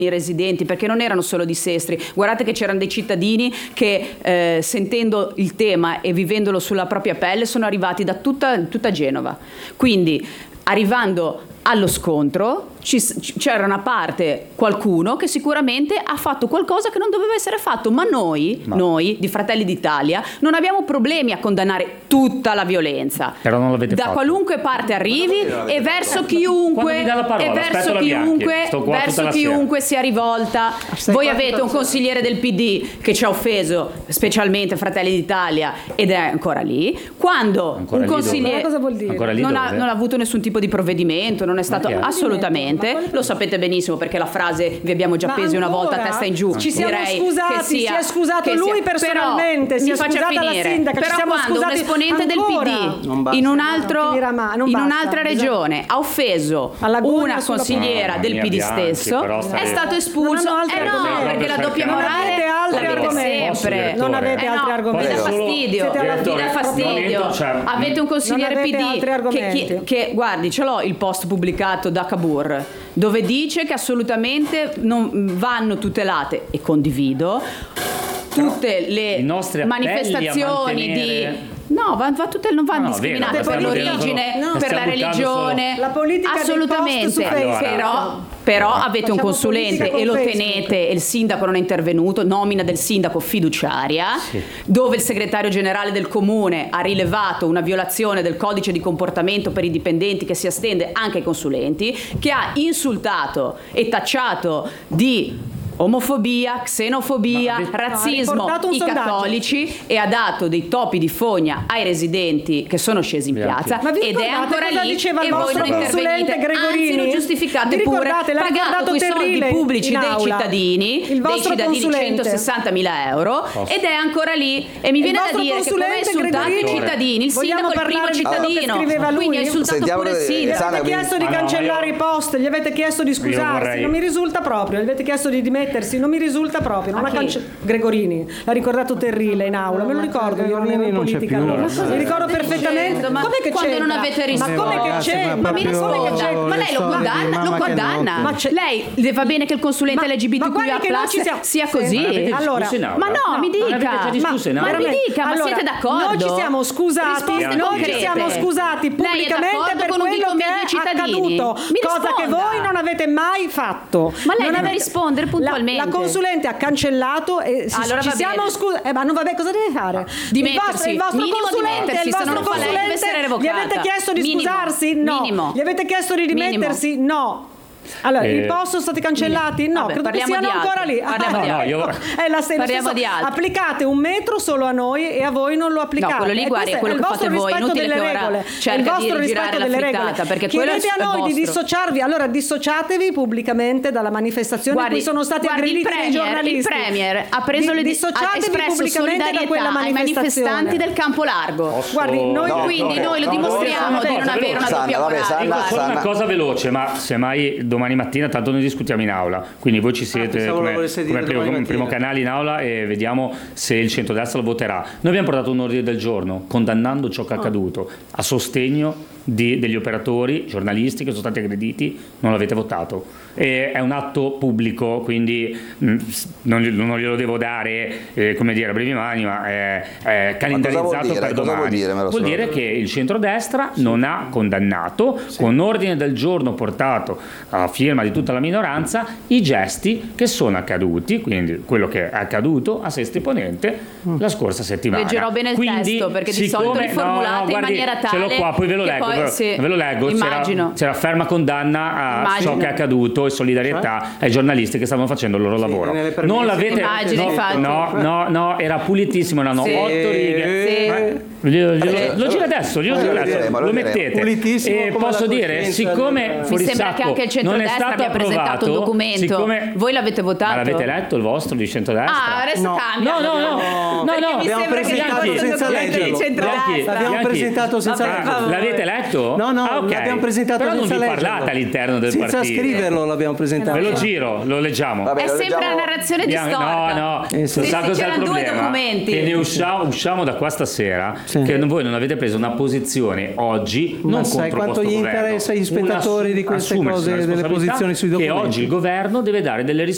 i residenti, perché non erano solo di Sestri. Guardate che c'erano dei cittadini che sentendo il tema e vivendolo sulla propria pelle sono arrivati da tutta Genova. Quindi arrivando allo scontro c'era una parte, qualcuno che sicuramente ha fatto qualcosa che non doveva essere fatto, ma noi di Fratelli d'Italia non abbiamo problemi a condannare tutta la violenza, però non l'avete da fatto. Qualunque parte arrivi e verso chiunque sia rivolta. Voi avete un consigliere del PD che ci ha offeso specialmente Fratelli d'Italia ed è ancora lì, quando un consigliere cosa vuol dire? non ha avuto nessun tipo di provvedimento, non è stato assolutamente, lo sapete benissimo perché la frase vi abbiamo già appesi una volta a testa in giù. Ci siamo scusati, si è scusato lui personalmente, si è scusata la sindaca, però ci siamo quando scusati un esponente ancora. del PD in un'altra regione ha offeso una consigliera del PD stesso, è stato espulso. Perché la doppia morale sempre. Non avete altri argomenti. Mi dà fastidio. Avete un consigliere PD che guardi, ce l'ho il post pubblicato da Cavour dove dice che assolutamente non vanno tutelate, e condivido tutte le manifestazioni di non vanno discriminate per l'origine, per la religione, la politica assolutamente, però avete un consulente e lo tenete, e il sindaco non è intervenuto, nomina del sindaco fiduciaria, dove il segretario generale del comune ha rilevato una violazione del codice di comportamento per i dipendenti che si estende anche ai consulenti, che ha insultato e tacciato di omofobia, xenofobia, razzismo i cattolici, e ha dato dei topi di fogna ai residenti che sono scesi in piazza, ed è ancora lì, e voi non intervenite, anzi lo giustificate pure, pagato con i soldi pubblici dei cittadini 160.000 euro, ed è ancora lì, e mi viene da dire che come ha insultato i cittadini, il sindaco è il primo cittadino, quindi ha insultato pure il sindaco. Gli avete chiesto di cancellare i post, gli avete chiesto di scusarsi, non mi risulta proprio, gli avete chiesto di dimettersi, non mi risulta proprio. Gregorini l'ha ricordato Terrile in aula, me lo ricordo, io non ero in politica allora, mi ricordo perfettamente. Ma come che quando non avete risposto? Ma come che c'è? Ma mi risponda, ma lei lo condanna? Lei le va bene che il consulente LGBTQIA+ sia così? Allora, ma no, mi dica, ma siete d'accordo? Noi ci siamo scusati pubblicamente per quello che è accaduto, cosa che voi non avete mai fatto. Ma lei deve rispondere puntualmente. La consulente ha cancellato e ci siamo scusati. Ma non va bene, cosa deve fare? Dimettersi. Il vostro consulente, gli avete chiesto di scusarsi? No. Gli avete chiesto di dimettersi? No. Allora, i post sono stati cancellati? No, credo che siano ancora lì. È la stessa. Applicate un metro solo a noi e a voi non lo applicate. No, quello lì, guardi, è quello che fate voi, inutile che ora cerca di rigirare la frittata, perché chiedete a noi di dissociarvi, allora dissociatevi pubblicamente dalla manifestazione in cui sono stati aggrediti dei giornalisti. Il Premier ha preso ha espresso solidarietà ai manifestanti del Campo Largo. Guardi, noi lo dimostriamo di non avere una doppia morale. Dico solo una cosa veloce, ma semmai domani mattina tanto noi discutiamo in aula, quindi voi ci siete come primo canale in aula e vediamo se il centrodestra lo voterà. Noi abbiamo portato un ordine del giorno condannando ciò che è accaduto a sostegno degli operatori giornalisti che sono stati aggrediti, non l'avete votato. È un atto pubblico, quindi non glielo devo dare a brevi mani, ma è calendarizzato per domani. Vuol dire che il centrodestra non ha condannato con ordine del giorno portato a firma di tutta la minoranza i gesti che sono accaduti, quindi quello che è accaduto a Sestri Ponente la scorsa settimana. Leggerò bene il testo, perché di solito riformulate in maniera tale. Ce l'ho qua, poi ve lo leggo. Ve lo leggo. C'era ferma condanna a ciò che è accaduto e solidarietà ai giornalisti che stavano facendo il loro lavoro. Non l'avete. No, era pulitissimo, erano 8 righe. Lo giro adesso, lo mettete. E posso dire, siccome mi sembra che anche il centrodestra abbia presentato un documento, voi l'avete votato? Ma l'avete letto il vostro di centrodestra? Adesso cambia. No, abbiamo presentato senza leggerlo. L'abbiamo presentato senza leggerlo. L'avete letto? No, l'abbiamo presentato però senza leggerlo. Però non vi parlate all'interno del partito. Senza scriverlo l'abbiamo presentato. Ve lo giro, lo leggiamo. Vabbè, è sempre una narrazione distorta. No. C'erano due documenti. Che ne usciamo da qua stasera, che voi non avete preso una posizione oggi, non contro questo governo. Ma sai quanto gli interessa agli spettatori di queste cose, delle posizioni sui documenti? Che oggi il governo deve dare delle risposte